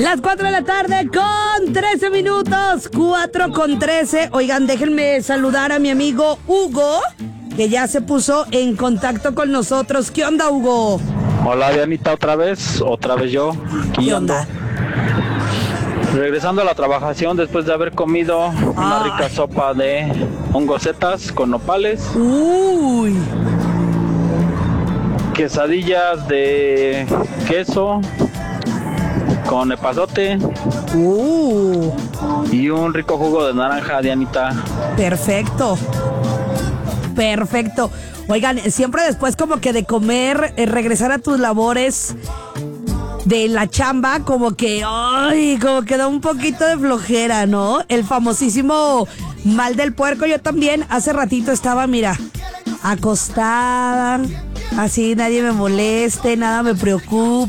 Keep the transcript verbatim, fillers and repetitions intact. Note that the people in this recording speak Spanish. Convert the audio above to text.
Las cuatro de la tarde con trece minutos, cuatro con trece. Oigan, déjenme saludar a mi amigo Hugo, que ya se puso en contacto con nosotros. ¿Qué onda, Hugo? Hola, Dianita, otra vez, otra vez yo. Aquí ¿Qué ando. onda? Regresando a la trabajación después de haber comido una Ay. rica sopa de hongosetas con nopales, Uy, quesadillas de queso con epazote uh, y un rico jugo de naranja, Dianita. perfecto. Perfecto. Oigan, siempre después como que de comer, eh, regresar a tus labores de la chamba, como que, ay, como que da un poquito de flojera, ¿no? El famosísimo mal del puerco. Yo también hace ratito estaba, mira, acostada, así nadie me moleste, nada me preocupe.